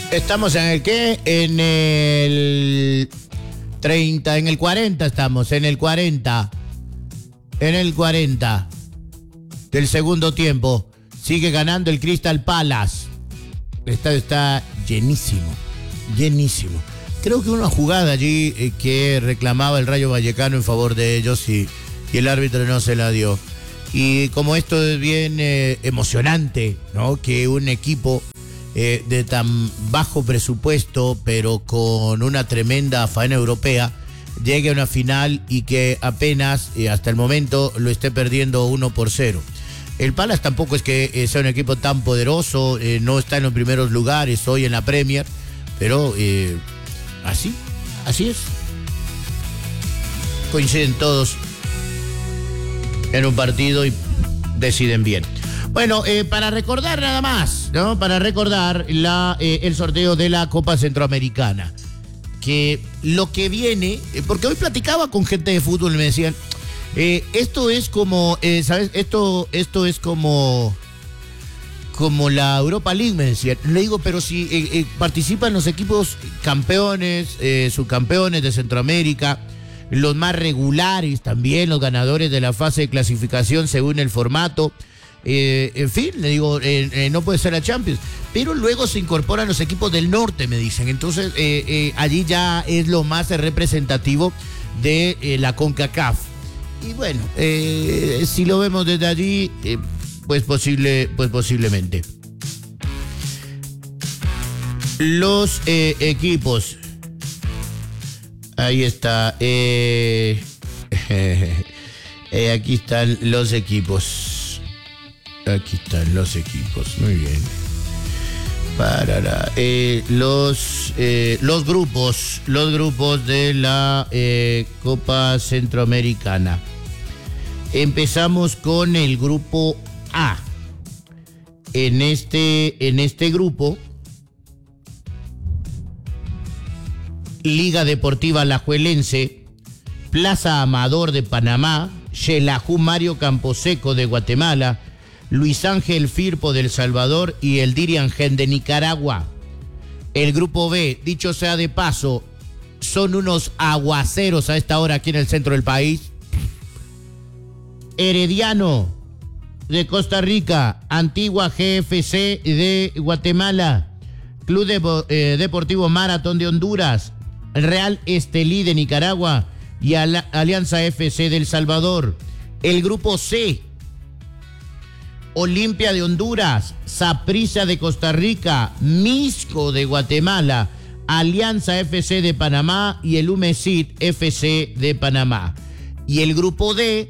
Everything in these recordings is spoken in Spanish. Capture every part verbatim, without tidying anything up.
¿Estamos en el qué? En el treinta, en el cuarenta estamos, en el cuarenta. En el cuarenta del segundo tiempo. Sigue ganando el Crystal Palace. El estadio está llenísimo, llenísimo. Creo que una jugada allí eh, que reclamaba el Rayo Vallecano en favor de ellos y, y el árbitro no se la dio. Y como esto es bien eh, emocionante, ¿no? Que un equipo eh, de tan bajo presupuesto, pero con una tremenda faena europea, llegue a una final y que apenas eh, hasta el momento lo esté perdiendo uno por cero. El Palace tampoco es que eh, sea un equipo tan poderoso, eh, no está en los primeros lugares hoy en la Premier, pero eh, así, así es. Coinciden todos en un partido y deciden bien. Bueno, eh, para recordar nada más, ¿no? Para recordar la, eh, el sorteo de la Copa Centroamericana. Que lo que viene, eh, porque hoy platicaba con gente de fútbol y me decían, eh, esto es como, eh, ¿sabes? Esto, esto es como, como la Europa League, me decían. Le digo, pero si eh, eh, participan los equipos campeones, eh, subcampeones de Centroamérica, los más regulares también, los ganadores de la fase de clasificación según el formato. Eh, en fin, le digo, eh, eh, no puede ser la Champions. Pero luego se incorporan los equipos del norte, me dicen. Entonces, eh, eh, allí ya es lo más representativo de eh, la CONCACAF. Y bueno, eh, si lo vemos desde allí, eh, pues, posible, pues posiblemente. Los eh, equipos. Ahí está. Eh, eh, aquí están los equipos. Aquí están los equipos. Muy bien. Para eh, los eh, los grupos, los grupos de la eh, Copa Centroamericana. Empezamos con el grupo A. En este en este grupo, Liga Deportiva Alajuelense, Plaza Amador de Panamá, Xelajú Mario Camposeco de Guatemala, Luis Ángel Firpo de El Salvador y el Diriangén de Nicaragua. El grupo B, dicho sea de paso, son unos aguaceros a esta hora aquí en el centro del país. Herediano de Costa Rica, Antigua G F C de Guatemala, Club de, eh, Deportivo Maratón de Honduras, Real Estelí de Nicaragua y Al- Alianza F C de El Salvador. El grupo C, Olimpia de Honduras, Saprissa de Costa Rica, Misco de Guatemala, Alianza F C de Panamá y el Umesid F C de Panamá. Y el grupo D,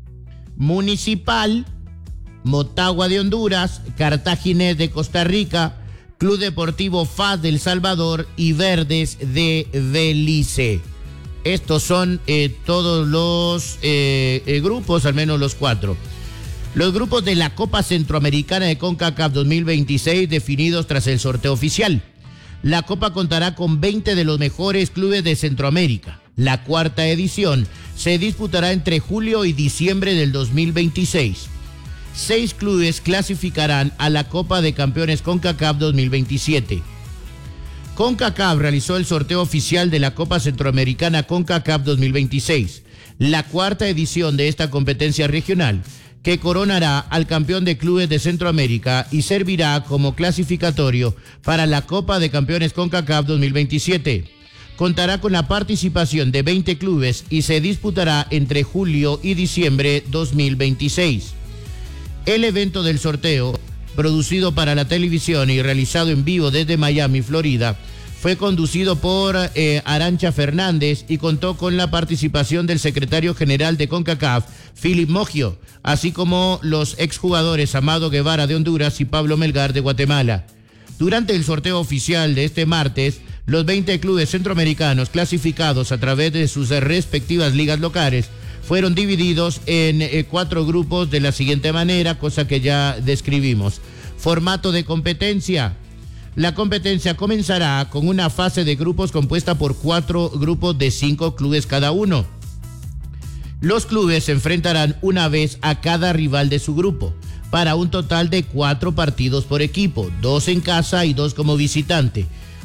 Municipal, Motagua de Honduras, Cartaginés de Costa Rica, Club Deportivo F A S de El Salvador y Verdes de Belice. Estos son eh, todos los eh, eh, grupos, al menos los cuatro. Los grupos de la Copa Centroamericana de CONCACAF dos mil veintiséis definidos tras el sorteo oficial. La Copa contará con veinte de los mejores clubes de Centroamérica. La cuarta edición se disputará entre julio y diciembre del dos mil veintiséis. Seis clubes clasificarán a la Copa de Campeones CONCACAF dos mil veintisiete. CONCACAF realizó el sorteo oficial de la Copa Centroamericana CONCACAF dos mil veintiséis, la cuarta edición de esta competencia regional, que coronará al campeón de clubes de Centroamérica y servirá como clasificatorio para la Copa de Campeones CONCACAF dos mil veintisiete. Contará con la participación de veinte clubes y se disputará entre julio y diciembre dos mil veintiséis. El evento del sorteo, producido para la televisión y realizado en vivo desde Miami, Florida, fue conducido por eh, Arancha Fernández y contó con la participación del secretario general de CONCACAF, Philip Moggio, así como los exjugadores Amado Guevara de Honduras y Pablo Melgar de Guatemala. Durante el sorteo oficial de este martes, los veinte clubes centroamericanos clasificados a través de sus respectivas ligas locales fueron divididos en eh, cuatro grupos de la siguiente manera, cosa que ya describimos. Formato de competencia. La competencia comenzará con una fase de grupos compuesta por cuatro grupos de cinco clubes cada uno. Los clubes se enfrentarán una vez a cada rival de su grupo, para un total de cuatro partidos por equipo, dos en casa y dos como visitante.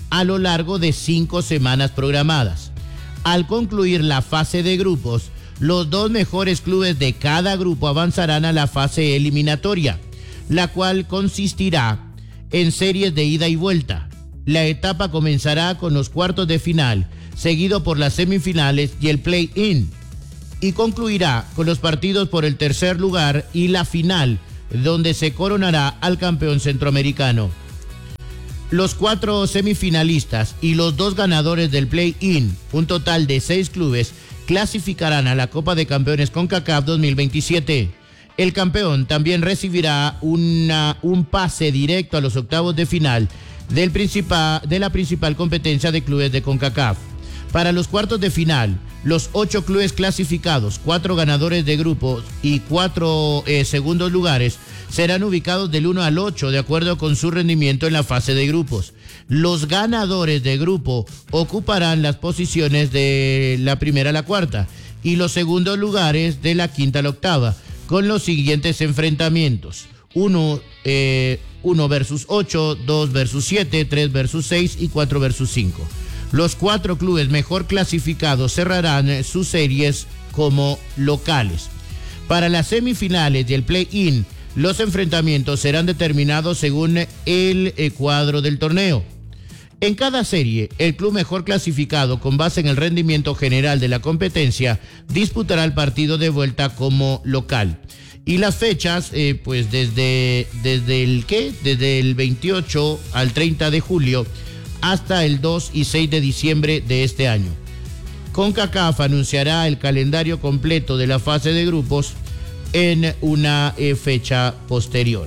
a lo largo de cinco semanas programadas. Al concluir la fase de grupos, los dos mejores clubes de cada grupo avanzarán a la fase eliminatoria, la cual consistirá en series de ida y vuelta. La etapa comenzará con los cuartos de final, seguido por las semifinales y el play-in, y concluirá con los partidos por el tercer lugar y la final, donde se coronará al campeón centroamericano. Los cuatro semifinalistas y los dos ganadores del play-in, un total de seis clubes, clasificarán a la Copa de Campeones CONCACAF dos mil veintisiete. El campeón también recibirá una, un pase directo a los octavos de final del principal, de la principal competencia de clubes de CONCACAF. Para los cuartos de final, los ocho clubes clasificados, cuatro ganadores de grupos y cuatro eh, segundos lugares serán ubicados del uno al ocho de acuerdo con su rendimiento en la fase de grupos. Los ganadores de grupo ocuparán las posiciones de la primera a la cuarta y los segundos lugares de la quinta a la octava, con los siguientes enfrentamientos: uno, eh, uno versus ocho, dos versus siete, tres versus seis y cuatro versus cinco. Los cuatro clubes mejor clasificados cerrarán sus series como locales. Para las semifinales y el play-in, los enfrentamientos serán determinados según el eh, cuadro del torneo. En cada serie, el club mejor clasificado, con base en el rendimiento general de la competencia, disputará el partido de vuelta como local. Y las fechas, eh, pues desde, desde el ¿qué? Desde el veintiocho al treinta de julio hasta el dos y seis de diciembre de este año. CONCACAF anunciará el calendario completo de la fase de grupos en una eh, fecha posterior.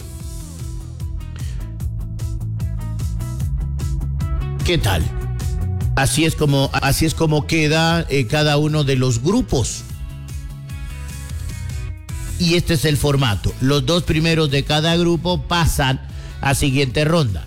¿Qué tal? Así es como, así es como queda eh, cada uno de los grupos. Y este es el formato. Los dos primeros de cada grupo pasan a siguiente ronda.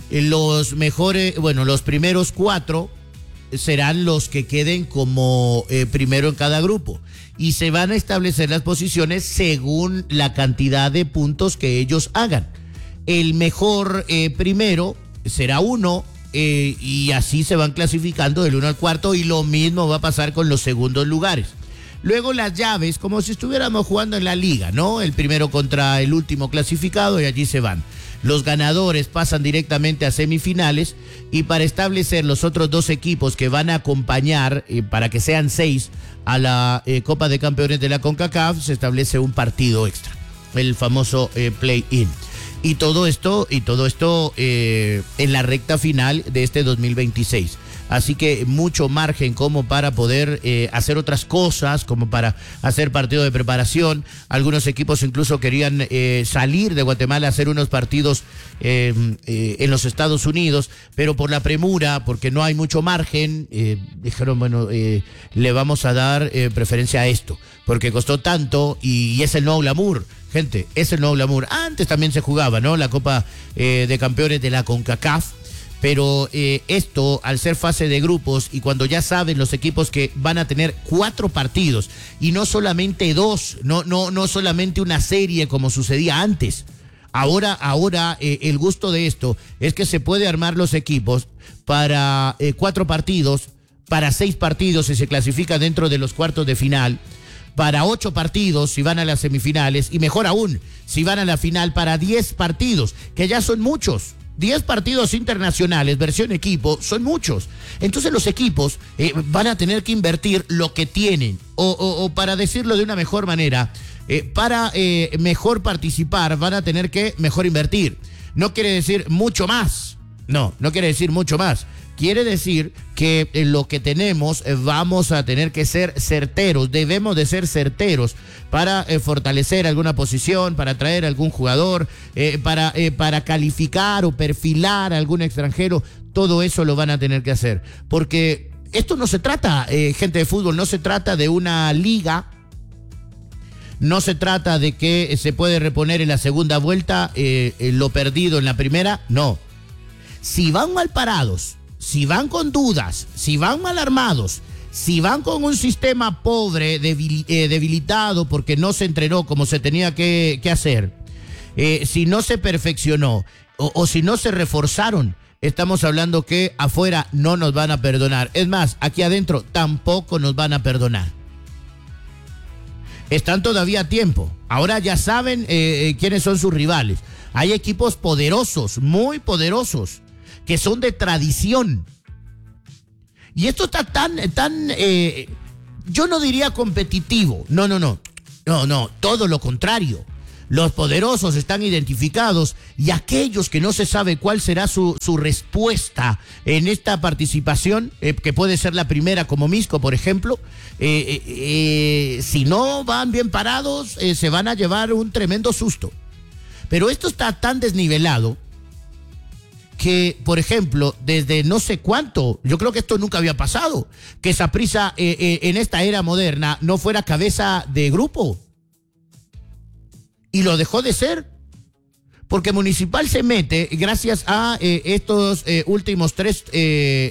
Los mejores, bueno, los primeros cuatro serán los que queden como eh, primero en cada grupo. Y se van a establecer las posiciones según la cantidad de puntos que ellos hagan. El mejor eh, primero será uno, eh, y así se van clasificando del uno al cuarto, y lo mismo va a pasar con los segundos lugares. Luego las llaves, como si estuviéramos jugando en la liga, ¿no? El primero contra el último clasificado, y allí se van. Los ganadores pasan directamente a semifinales, y para establecer los otros dos equipos que van a acompañar, eh, para que sean seis, a la eh, Copa de Campeones de la CONCACAF, se establece un partido extra, el famoso eh, play-in. Y todo esto, y todo esto eh, en la recta final de este dos mil veintiséis. Así que mucho margen como para poder eh, hacer otras cosas, como para hacer partido de preparación. Algunos equipos incluso querían eh, salir de Guatemala a hacer unos partidos eh, eh, en los Estados Unidos, pero por la premura, porque no hay mucho margen, eh, dijeron, bueno, eh, le vamos a dar eh, preferencia a esto, porque costó tanto y, y es el nuevo glamour. Gente, es el nuevo glamour. Antes también se jugaba, ¿no? La Copa eh, de Campeones de la CONCACAF. Pero eh, esto, al ser fase de grupos y cuando ya saben los equipos que van a tener cuatro partidos y no solamente dos, no, no, no solamente una serie como sucedía antes. Ahora, ahora eh, el gusto de esto es que se puede armar los equipos para eh, cuatro partidos, para seis partidos si se clasifica dentro de los cuartos de final, para ocho partidos si van a las semifinales, y mejor aún, si van a la final, para diez partidos, que ya son muchos. diez partidos internacionales, versión equipo, son muchos. Entonces los equipos eh, van a tener que invertir lo que tienen, o, o, o para decirlo de una mejor manera, eh, para eh, mejor participar van a tener que mejor invertir. No quiere decir mucho más, no, no quiere decir mucho más. Quiere decir que eh, lo que tenemos eh, vamos a tener que ser certeros, debemos de ser certeros para eh, fortalecer alguna posición, para traer algún jugador, eh, para, eh, para calificar o perfilar a algún extranjero. Todo eso lo van a tener que hacer, porque esto no se trata, eh, gente de fútbol, no se trata de una liga, no se trata de que se puede reponer en la segunda vuelta eh, eh, lo perdido en la primera, no. Si van mal parados, si van con dudas, si van mal armados, si van con un sistema pobre, debil, eh, debilitado porque no se entrenó como se tenía que, que hacer, eh, si no se perfeccionó o, o si no se reforzaron estamos hablando que afuera no nos van a perdonar. Es más, aquí adentro tampoco nos van a perdonar. Están todavía a tiempo. Ahora ya saben eh, quiénes son sus rivales. Hay equipos poderosos, muy poderosos, que son de tradición. Y esto está tan, tan, eh, yo no diría competitivo. No, no, no. No, no, todo lo contrario. Los poderosos están identificados y aquellos que no se sabe cuál será su, su respuesta en esta participación, eh, que puede ser la primera como Misco, por ejemplo, eh, eh, eh, si no van bien parados, eh, se van a llevar un tremendo susto. Pero esto está tan desnivelado que, por ejemplo, desde no sé cuánto, yo creo que esto nunca había pasado, que Saprissa eh, eh, en esta era moderna no fuera cabeza de grupo. Y lo dejó de ser, porque Municipal se mete gracias a eh, estos eh, últimos tres eh,